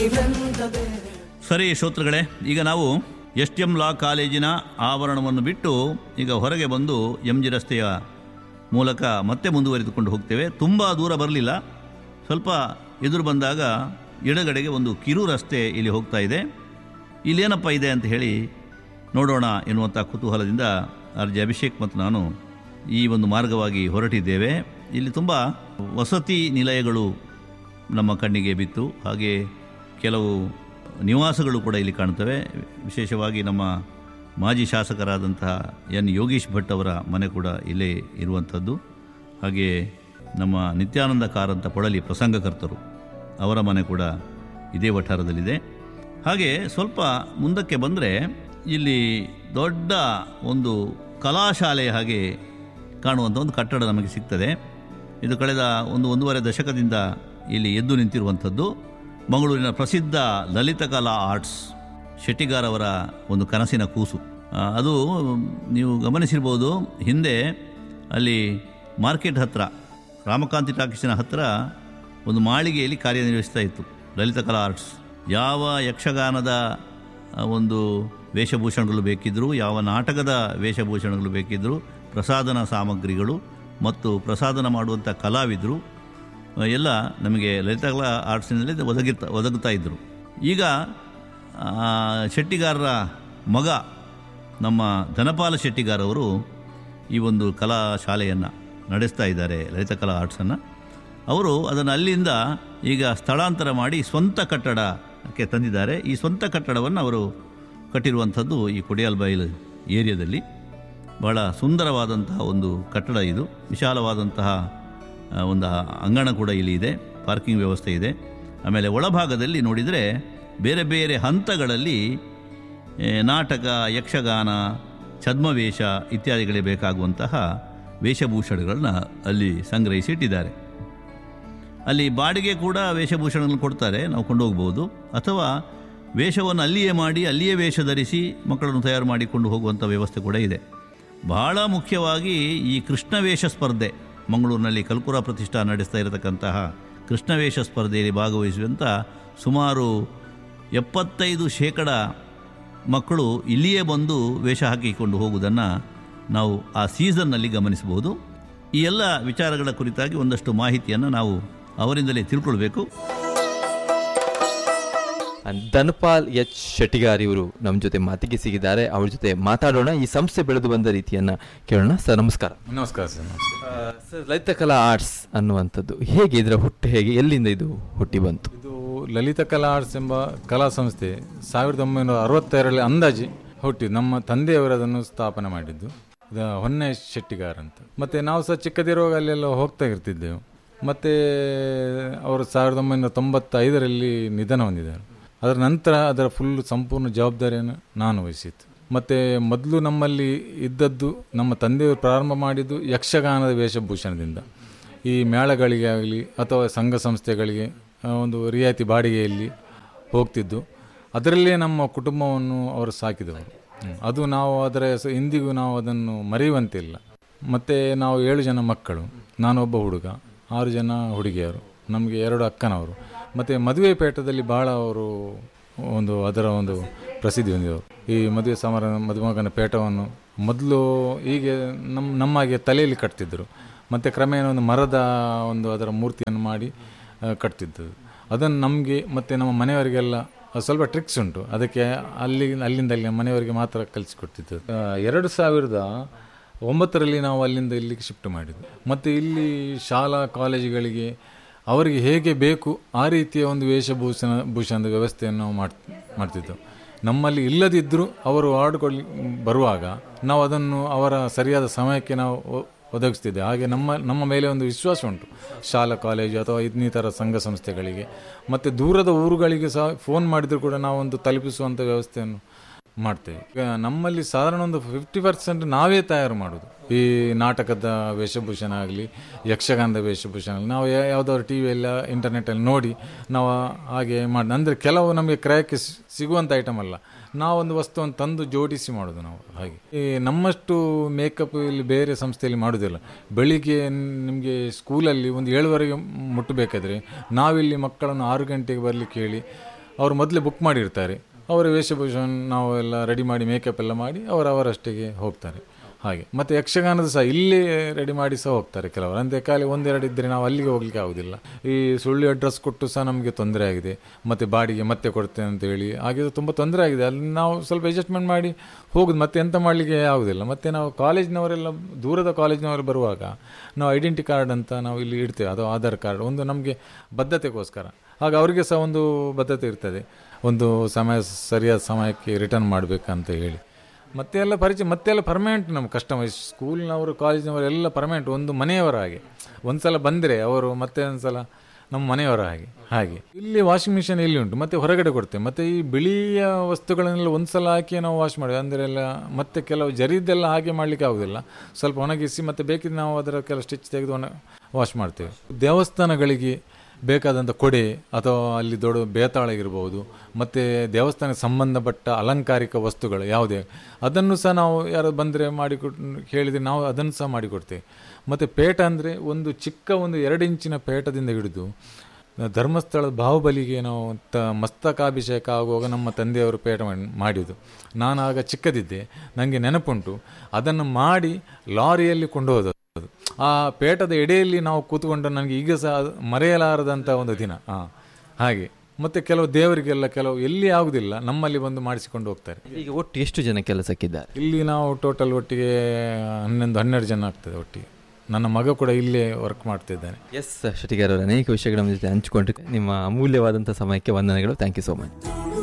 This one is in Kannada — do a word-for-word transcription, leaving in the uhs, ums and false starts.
ಸರಿ ಶ್ರೋತೃಗಳೇ, ಈಗ ನಾವು ಎಸ್ ಟಿ ಎಂ ಲಾ ಕಾಲೇಜಿನ ಆವರಣವನ್ನು ಬಿಟ್ಟು ಈಗ ಹೊರಗೆ ಬಂದು ಎಂ ಜಿ ರಸ್ತೆಯ ಮೂಲಕ ಮತ್ತೆ ಮುಂದುವರಿದುಕೊಂಡು ಹೋಗ್ತೇವೆ. ತುಂಬ ದೂರ ಬರಲಿಲ್ಲ, ಸ್ವಲ್ಪ ಎದುರು ಬಂದಾಗ ಎಡಗಡೆಗೆ ಒಂದು ಕಿರು ರಸ್ತೆ ಇಲ್ಲಿ ಹೋಗ್ತಾ ಇದೆ. ಇಲ್ಲೇನಪ್ಪ ಇದೆ ಅಂತ ಹೇಳಿ ನೋಡೋಣ ಎನ್ನುವಂಥ ಕುತೂಹಲದಿಂದ ಆರ್ ಜೆ ಅಭಿಷೇಕ್ ಮತ್ತು ನಾನು ಈ ಒಂದು ಮಾರ್ಗವಾಗಿ ಹೊರಟಿದ್ದೇವೆ. ಇಲ್ಲಿ ತುಂಬ ವಸತಿ ನಿಲಯಗಳು ನಮ್ಮ ಕಣ್ಣಿಗೆ ಬಿತ್ತು, ಹಾಗೆ ಕೆಲವು ನಿವಾಸಗಳು ಕೂಡ ಇಲ್ಲಿ ಕಾಣ್ತವೆ. ವಿಶೇಷವಾಗಿ ನಮ್ಮ ಮಾಜಿ ಶಾಸಕರಾದಂತಹ ಎನ್ ಯೋಗೀಶ್ ಭಟ್ ಅವರ ಮನೆ ಕೂಡ ಇಲ್ಲೇ ಇರುವಂಥದ್ದು. ಹಾಗೆ ನಮ್ಮ ನಿತ್ಯಾನಂದ ಕಾರಂತ ಪೊಳಲಿ ಪ್ರಸಂಗಕರ್ತರು ಅವರ ಮನೆ ಕೂಡ ಇದೇ ವಠಾರದಲ್ಲಿದೆ. ಹಾಗೆ ಸ್ವಲ್ಪ ಮುಂದಕ್ಕೆ ಬಂದರೆ ಇಲ್ಲಿ ದೊಡ್ಡ ಒಂದು ಕಲಾಶಾಲೆಯ ಹಾಗೆ ಕಾಣುವಂಥ ಒಂದು ಕಟ್ಟಡ ನಮಗೆ ಸಿಗ್ತದೆ. ಇದು ಕಳೆದ ಒಂದು ಒಂದೂವರೆ ದಶಕದಿಂದ ಇಲ್ಲಿ ಎದ್ದು ನಿಂತಿರುವಂಥದ್ದು. ಮಂಗಳೂರಿನ ಪ್ರಸಿದ್ಧ ಲಲಿತಕಲಾ ಆರ್ಟ್ಸ್ ಶೆಟ್ಟಿಗಾರ್ ಅವರ ಒಂದು ಕನಸಿನ ಕೂಸು. ಅದು ನೀವು ಗಮನಿಸಿರ್ಬೋದು, ಹಿಂದೆ ಅಲ್ಲಿ ಮಾರ್ಕೆಟ್ ಹತ್ತಿರ ರಾಮಕಾಂತಿ ಟಾಕೀಸಿನ ಹತ್ತಿರ ಒಂದು ಮಾಳಿಗೆಯಲ್ಲಿ ಕಾರ್ಯನಿರ್ವಹಿಸ್ತಾ ಇತ್ತು ಲಲಿತಕಲಾ ಆರ್ಟ್ಸ್. ಯಾವ ಯಕ್ಷಗಾನದ ಒಂದು ವೇಷಭೂಷಣಗಳು ಬೇಕಿದ್ದರೂ, ಯಾವ ನಾಟಕದ ವೇಷಭೂಷಣಗಳು ಬೇಕಿದ್ದರೂ, ಪ್ರಸಾದನ ಸಾಮಗ್ರಿಗಳು ಮತ್ತು ಪ್ರಸಾದನ ಮಾಡುವಂಥ ಕಲಾವಿದರು ಎಲ್ಲ ನಮಗೆ ಲಲಿತಕಲಾ ಆರ್ಟ್ಸಿನಲ್ಲಿ ಒದಗಿರ್ತಾ ಒದಗುತ್ತಾ ಇದ್ದರು. ಈಗ ಶೆಟ್ಟಿಗಾರರ ಮಗ ನಮ್ಮ ಧನಪಾಲ ಶೆಟ್ಟಿಗಾರ್ ಅವರು ಈ ಒಂದು ಕಲಾ ಶಾಲೆಯನ್ನು ನಡೆಸ್ತಾ ಇದ್ದಾರೆ, ಲಲಿತಕಲಾ ಆರ್ಟ್ಸನ್ನು. ಅವರು ಅದನ್ನು ಅಲ್ಲಿಂದ ಈಗ ಸ್ಥಳಾಂತರ ಮಾಡಿ ಸ್ವಂತ ಕಟ್ಟಡಕ್ಕೆ ತಂದಿದ್ದಾರೆ. ಈ ಸ್ವಂತ ಕಟ್ಟಡವನ್ನು ಅವರು ಕಟ್ಟಿರುವಂಥದ್ದು ಈ ಕೊಡಿಯಾಲ್ಬೈಲ್ ಏರಿಯಾದಲ್ಲಿ. ಬಹಳ ಸುಂದರವಾದಂತಹ ಒಂದು ಕಟ್ಟಡ ಇದು. ವಿಶಾಲವಾದಂತಹ ಒಂದು ಅಂಗಣ ಕೂಡ ಇಲ್ಲಿ ಇದೆ, ಪಾರ್ಕಿಂಗ್ ವ್ಯವಸ್ಥೆ ಇದೆ. ಆಮೇಲೆ ಒಳಭಾಗದಲ್ಲಿ ನೋಡಿದರೆ ಬೇರೆ ಬೇರೆ ಹಂತಗಳಲ್ಲಿ ನಾಟಕ, ಯಕ್ಷಗಾನ, ಛದ್ಮವೇಷ ಇತ್ಯಾದಿಗಳಿಗೆ ಬೇಕಾಗುವಂತಹ ವೇಷಭೂಷಣಗಳನ್ನು ಅಲ್ಲಿ ಸಂಗ್ರಹಿಸಿ ಇಟ್ಟಿದ್ದಾರೆ. ಅಲ್ಲಿ ಬಾಡಿಗೆ ಕೂಡ ವೇಷಭೂಷಣಗಳನ್ನು ಕೊಡ್ತಾರೆ, ನಾವು ಕೊಂಡೋಗ್ಬೋದು. ಅಥವಾ ವೇಷವನ್ನು ಅಲ್ಲಿಯೇ ಮಾಡಿ ಅಲ್ಲಿಯೇ ವೇಷ ಧರಿಸಿ ಮಕ್ಕಳನ್ನು ತಯಾರು ಮಾಡಿಕೊಂಡು ಹೋಗುವಂಥ ವ್ಯವಸ್ಥೆ ಕೂಡ ಇದೆ. ಬಹಳ ಮುಖ್ಯವಾಗಿ ಈ ಕೃಷ್ಣವೇಷ ಸ್ಪರ್ಧೆ, ಮಂಗಳೂರಿನಲ್ಲಿ ಕಲ್ಪುರ ಪ್ರತಿಷ್ಠಾನ ನಡೆಸ್ತಾ ಇರತಕ್ಕಂತಹ ಕೃಷ್ಣವೇಷ ಸ್ಪರ್ಧೆಯಲ್ಲಿ ಭಾಗವಹಿಸುವಂಥ ಸುಮಾರು ಎಪ್ಪತ್ತೈದು ಶೇಕಡ ಮಕ್ಕಳು ಇಲ್ಲಿಯೇ ಬಂದು ವೇಷ ಹಾಕಿಕೊಂಡು ಹೋಗುವುದನ್ನು ನಾವು ಆ ಸೀಸನ್ನಲ್ಲಿ ಗಮನಿಸಬಹುದು. ಈ ಎಲ್ಲ ವಿಚಾರಗಳ ಕುರಿತಾಗಿ ಒಂದಷ್ಟು ಮಾಹಿತಿಯನ್ನು ನಾವು ಅವರಿಂದಲೇ ತಿಳ್ಕೊಳ್ಬೇಕು. ಧನಪಾಲ್ ಎಚ್ ಶೆಟ್ಟಿಗಾರ್ ಇವರು ನಮ್ಮ ಜೊತೆ ಮಾತಿಗೆ ಸಿಗಿದ್ದಾರೆ. ಅವ್ರ ಜೊತೆ ಮಾತಾಡೋಣ, ಈ ಸಂಸ್ಥೆ ಬೆಳೆದು ಬಂದ ರೀತಿಯನ್ನು ಕೇಳೋಣ. ಸರ್ ನಮಸ್ಕಾರ. ನಮಸ್ಕಾರ ಸರ್. ಸರ್, ಲಲಿತಕಲಾ ಆರ್ಟ್ಸ್ ಅನ್ನುವಂಥದ್ದು ಹೇಗೆ, ಇದರ ಹುಟ್ಟು ಹೇಗೆ, ಎಲ್ಲಿಂದ ಇದು ಹುಟ್ಟಿ ಬಂತು? ಇದು ಲಲಿತಕಲಾ ಆರ್ಟ್ಸ್ ಎಂಬ ಕಲಾ ಸಂಸ್ಥೆ ಸಾವಿರದ ಒಂಬೈನೂರ ಅರವತ್ತೆರಡರಲ್ಲಿ ಅಂದಾಜು ಹುಟ್ಟಿದ್ದು. ನಮ್ಮ ತಂದೆಯವರು ಅದನ್ನು ಸ್ಥಾಪನೆ ಮಾಡಿದ್ದು, ಇದು ಹೊನ್ನೆ ಶೆಟ್ಟಿಗಾರ್ ಅಂತ. ಮತ್ತು ನಾವು ಸಹ ಚಿಕ್ಕದಿರುವಾಗ ಅಲ್ಲೆಲ್ಲ ಹೋಗ್ತಾ ಇರ್ತಿದ್ದೆವು. ಮತ್ತು ಅವರು ಸಾವಿರದ ಒಂಬೈನೂರ ತೊಂಬತ್ತೈದರಲ್ಲಿ ನಿಧನ ಹೊಂದಿದ್ದಾರೆ. ಅದರ ನಂತರ ಅದರ ಫುಲ್ ಸಂಪೂರ್ಣ ಜವಾಬ್ದಾರಿಯನ್ನು ನಾನು ವಹಿಸಿತ್ತು. ಮತ್ತು ಮೊದಲು ನಮ್ಮಲ್ಲಿ ಇದ್ದದ್ದು, ನಮ್ಮ ತಂದೆಯವರು ಪ್ರಾರಂಭ ಮಾಡಿದ್ದು ಯಕ್ಷಗಾನದ ವೇಷಭೂಷಣದಿಂದ. ಈ ಮೇಳಗಳಿಗೆ ಆಗಲಿ ಅಥವಾ ಸಂಘ ಸಂಸ್ಥೆಗಳಿಗೆ ಒಂದು ರಿಯಾಯಿತಿ ಬಾಡಿಗೆಯಲ್ಲಿ ಹೋಗ್ತಿದ್ದು, ಅದರಲ್ಲೇ ನಮ್ಮ ಕುಟುಂಬವನ್ನು ಅವರು ಸಾಕಿದವರು. ಅದು ನಾವು ಅದರ ಇಂದಿಗೂ ನಾವು ಅದನ್ನು ಮರೆಯುವಂತಿಲ್ಲ. ಮತ್ತು ನಾವು ಏಳು ಜನ ಮಕ್ಕಳು, ನಾನೊಬ್ಬ ಹುಡುಗ, ಆರು ಜನ ಹುಡುಗಿಯರು, ನಮಗೆ ಎರಡು ಅಕ್ಕನವರು. ಮತ್ತು ಮದುವೆ ಪೇಟದಲ್ಲಿ ಭಾಳ ಅವರು ಒಂದು ಅದರ ಒಂದು ಪ್ರಸಿದ್ಧಿ ಹೊಂದಿದವರು. ಈ ಮದುವೆ ಸಮಾರಂಭ ಮದುಮಗನ ಪೇಟವನ್ನು ಮೊದಲು ಹೀಗೆ ನಮ್ಮ ನಮ್ಮಾಗೆ ತಲೆಯಲ್ಲಿ ಕಟ್ತಿದ್ದರು. ಮತ್ತು ಕ್ರಮೇಣ ಒಂದು ಮರದ ಒಂದು ಅದರ ಮೂರ್ತಿಯನ್ನು ಮಾಡಿ ಕಟ್ತಿದ್ದದು. ಅದನ್ನು ನಮಗೆ ಮತ್ತು ನಮ್ಮ ಮನೆಯವರಿಗೆಲ್ಲ ಸ್ವಲ್ಪ ಟ್ರಿಕ್ಸ್ ಉಂಟು, ಅದಕ್ಕೆ ಅಲ್ಲಿ ಅಲ್ಲಿಂದ ಅಲ್ಲಿ ಮನೆಯವರಿಗೆ ಮಾತ್ರ ಕಲಿಸಿಕೊಡ್ತಿದ್ದು. ಎರಡು ಸಾವಿರದ ಒಂಬತ್ತರಲ್ಲಿ ನಾವು ಅಲ್ಲಿಂದ ಇಲ್ಲಿಗೆ ಶಿಫ್ಟ್ ಮಾಡಿದ್ದು. ಮತ್ತು ಇಲ್ಲಿ ಶಾಲಾ ಕಾಲೇಜುಗಳಿಗೆ ಅವರಿಗೆ ಹೇಗೆ ಬೇಕು ಆ ರೀತಿಯ ಒಂದು ವೇಷಭೂಷಣ ಭೂಷಣದ ವ್ಯವಸ್ಥೆಯನ್ನು ನಾವು ಮಾಡ್ ಮಾಡ್ತಿದ್ದೆವು. ನಮ್ಮಲ್ಲಿ ಇಲ್ಲದಿದ್ದರೂ ಅವರು ಆಡ್ಕೊಳ್ಳಿ ಬರುವಾಗ ನಾವು ಅದನ್ನು ಅವರ ಸರಿಯಾದ ಸಮಯಕ್ಕೆ ನಾವು ಒದಗಿಸ್ತಿದ್ದೆ. ಹಾಗೆ ನಮ್ಮ ನಮ್ಮ ಮೇಲೆ ಒಂದು ವಿಶ್ವಾಸ ಉಂಟು ಶಾಲಾ ಕಾಲೇಜು ಅಥವಾ ಇನ್ನಿತರ ಸಂಘ ಸಂಸ್ಥೆಗಳಿಗೆ. ಮತ್ತು ದೂರದ ಊರುಗಳಿಗೆ ಸಹ ಫೋನ್ ಮಾಡಿದರೂ ಕೂಡ ನಾವೊಂದು ತಲುಪಿಸುವಂಥ ವ್ಯವಸ್ಥೆಯನ್ನು ಮಾಡ್ತೇವೆ. ಈಗ ನಮ್ಮಲ್ಲಿ ಸಾಧಾರಣ ಒಂದು ಫಿಫ್ಟಿ ಪರ್ಸೆಂಟ್ ನಾವೇ ತಯಾರು ಮಾಡೋದು. ಈ ನಾಟಕದ ವೇಷಭೂಷಣ ಆಗಲಿ, ಯಕ್ಷಗಾನದ ವೇಷಭೂಷಣ ಆಗಲಿ, ನಾವು ಯಾವುದಾದ್ರು ಟಿ ವಿಯೆಲ್ಲ ಇಂಟರ್ನೆಟಲ್ಲಿ ನೋಡಿ ನಾವು ಹಾಗೆ ಮಾಡಿ, ಅಂದರೆ ಕೆಲವು ನಮಗೆ ಕ್ರಯಕ್ಕೆ ಸಿಗುವಂಥ ಐಟಮ್ ಅಲ್ಲ, ನಾವೊಂದು ವಸ್ತುವನ್ನು ತಂದು ಜೋಡಿಸಿ ಮಾಡೋದು ನಾವು. ಹಾಗೆ ಈ ನಮ್ಮಷ್ಟು ಮೇಕಪ್ ಇಲ್ಲಿ ಬೇರೆ ಸಂಸ್ಥೆಯಲ್ಲಿ ಮಾಡೋದಿಲ್ಲ. ಬೆಳಿಗ್ಗೆ ನಿಮಗೆ ಸ್ಕೂಲಲ್ಲಿ ಒಂದು ಏಳುವರೆಗೆ ಮುಟ್ಟಬೇಕಾದ್ರೆ ನಾವಿಲ್ಲಿ ಮಕ್ಕಳನ್ನು ಆರು ಗಂಟೆಗೆ ಬರಲಿಕ್ಕೆ ಹೇಳಿ ಅವರು ಮೊದಲೇ ಬುಕ್ ಮಾಡಿರ್ತಾರೆ. ಅವರ ವೇಷಭೂಷಣ ನಾವು ಎಲ್ಲ ರೆಡಿ ಮಾಡಿ ಮೇಕಪ್ ಎಲ್ಲ ಮಾಡಿ ಅವರು ಅವರಷ್ಟಿಗೆ ಹೋಗ್ತಾರೆ. ಹಾಗೆ ಮತ್ತು ಯಕ್ಷಗಾನದ ಸಹ ಇಲ್ಲಿ ರೆಡಿ ಮಾಡಿ ಸಹ ಹೋಗ್ತಾರೆ ಕೆಲವರು. ಅಂದರೆ ಖಾಲಿ ಒಂದೆರಡು ಇದ್ದರೆ ನಾವು ಅಲ್ಲಿಗೆ ಹೋಗಲಿಕ್ಕೆ ಆಗೋದಿಲ್ಲ. ಈ ಸುಳ್ಳು ಅಡ್ರೆಸ್ ಕೊಟ್ಟು ಸಹ ನಮಗೆ ತೊಂದರೆ ಆಗಿದೆ. ಮತ್ತು ಬಾಡಿಗೆ ಮತ್ತೆ ಕೊಡ್ತೇನೆ ಅಂತೇಳಿ ಹಾಗೆ ತುಂಬ ತೊಂದರೆ ಆಗಿದೆ. ಅಲ್ಲಿ ನಾವು ಸ್ವಲ್ಪ ಅಡ್ಜಸ್ಟ್ಮೆಂಟ್ ಮಾಡಿ ಹೋಗೋದು, ಮತ್ತೆ ಎಂತ ಮಾಡಲಿಕ್ಕೆ ಆಗೋದಿಲ್ಲ. ಮತ್ತು ನಾವು ಕಾಲೇಜ್ನವರೆಲ್ಲ ದೂರದ ಕಾಲೇಜ್ನವರು ಬರುವಾಗ ನಾವು ಐಡೆಂಟಿ ಕಾರ್ಡ್ ಅಂತ ನಾವು ಇಲ್ಲಿ ಇಡ್ತೇವೆ, ಅದು ಆಧಾರ್ ಕಾರ್ಡ್ ಒಂದು ನಮಗೆ ಬದ್ಧತೆಗೋಸ್ಕರ. ಹಾಗೆ ಅವರಿಗೆ ಸಹ ಒಂದು ಬದ್ಧತೆ ಇರ್ತದೆ, ಒಂದು ಸಮಯ ಸರಿಯಾದ ಸಮಯಕ್ಕೆ ರಿಟರ್ನ್ ಮಾಡಬೇಕಂತ ಹೇಳಿ. ಮತ್ತೆ ಎಲ್ಲ ಪರಿಚಯ ಮತ್ತೆ ಎಲ್ಲ ಪರ್ಮನೆಂಟ್ ನಮ್ಮ ಕಸ್ಟಮರ್, ಸ್ಕೂಲ್ನವರು ಕಾಲೇಜಿನವರು ಎಲ್ಲ ಪರ್ಮನೆಂಟ್, ಒಂದು ಮನೆಯವರ ಹಾಗೆ. ಒಂದು ಸಲ ಬಂದರೆ ಅವರು ಮತ್ತೆ ಒಂದು ಸಲ ನಮ್ಮ ಮನೆಯವರ ಹಾಗೆ. ಹಾಗೆ ಇಲ್ಲಿ ವಾಷಿಂಗ್ ಮಿಷಿನ್ ಇಲ್ಲಿ ಉಂಟು, ಮತ್ತು ಹೊರಗಡೆ ಕೊಡ್ತೇವೆ. ಮತ್ತು ಈ ಬಿಳಿಯ ವಸ್ತುಗಳನ್ನೆಲ್ಲ ಒಂದು ಸಲ ಹಾಕಿ ನಾವು ವಾಶ್ ಮಾಡಿ, ಅಂದರೆ ಎಲ್ಲ ಮತ್ತೆ ಕೆಲವು ಜರಿದ್ದೆಲ್ಲ ಹಾಗೆ ಮಾಡಲಿಕ್ಕೆ ಆಗೋದಿಲ್ಲ. ಸ್ವಲ್ಪ ಒಣಗಿಸಿ ಮತ್ತು ಬೇಕಿದ್ದು ನಾವು ಅದರ ಕೆಲವು ಸ್ಟಿಚ್ ತೆಗೆದು ಒಣ ವಾಶ್ ಮಾಡ್ತೇವೆ. ದೇವಸ್ಥಾನಗಳಿಗೆ ಬೇಕಾದಂಥ ಕೊಡೆ ಅಥವಾ ಅಲ್ಲಿ ದೊಡ್ಡ ಬೇತಾಳ ಇರ್ಬೋದು, ಮತ್ತು ದೇವಸ್ಥಾನಕ್ಕೆ ಸಂಬಂಧಪಟ್ಟ ಅಲಂಕಾರಿಕ ವಸ್ತುಗಳು ಯಾವುದೇ, ಅದನ್ನು ಸಹ ನಾವು ಯಾರು ಬಂದರೆ ಮಾಡಿಕೊಟ್ಟು ಹೇಳಿದರೆ ನಾವು ಅದನ್ನು ಸಹ ಮಾಡಿಕೊಡ್ತೇವೆ. ಮತ್ತು ಪೇಟ ಅಂದರೆ ಒಂದು ಚಿಕ್ಕ ಒಂದು ಎರಡು ಇಂಚಿನ ಪೇಟದಿಂದ ಹಿಡಿದು ಧರ್ಮಸ್ಥಳದ ಬಾಹುಬಲಿಗೆ ನಾವು ತ ಮಸ್ತಕಾಭಿಷೇಕ ಆಗುವಾಗ ನಮ್ಮ ತಂದೆಯವರು ಪೇಟ ಮಾಡಿದ್ದು. ನಾನು ಆಗ ಚಿಕ್ಕದಿದ್ದೆ, ನನಗೆ ನೆನಪುಂಟು. ಅದನ್ನು ಮಾಡಿ ಲಾರಿಯಲ್ಲಿ ಕೊಂಡು ಹೋದದ್ದು. ಆ ಪೇಟದ ಎಡೆಯಲ್ಲಿ ನಾವು ಕೂತ್ಕೊಂಡು ನನಗೆ ಈಗ ಸಹ ಮರೆಯಲಾರದಂಥ ಒಂದು ದಿನ. ಹಾಂ ಹಾಗೆ. ಮತ್ತು ಕೆಲವು ದೇವರಿಗೆಲ್ಲ ಕೆಲವು ಎಲ್ಲಿ ಆಗುದಿಲ್ಲ, ನಮ್ಮಲ್ಲಿ ಬಂದು ಮಾಡಿಸಿಕೊಂಡು ಹೋಗ್ತಾರೆ. ಈಗ ಒಟ್ಟು ಎಷ್ಟು ಜನ ಕೆಲಸಕ್ಕಿದ್ದಾರೆ ಇಲ್ಲಿ? ನಾವು ಟೋಟಲ್ ಒಟ್ಟಿಗೆ ಹನ್ನೊಂದು ಹನ್ನೆರಡು ಜನ ಆಗ್ತದೆ ಒಟ್ಟಿಗೆ. ನನ್ನ ಮಗ ಕೂಡ ಇಲ್ಲೇ ವರ್ಕ್ ಮಾಡ್ತಿದ್ದಾನೆ. ಎಸ್ ಶೆಟ್ಟಿಗಾರ್ ಅವರು ಅನೇಕ ವಿಷಯಗಳ ಜೊತೆ ಹಂಚಿಕೊಂಡ್ರೆ ನಿಮ್ಮ ಅಮೂಲ್ಯವಾದಂಥ ಸಮಯಕ್ಕೆ ವಂದನೆಗಳು. Thank you so much.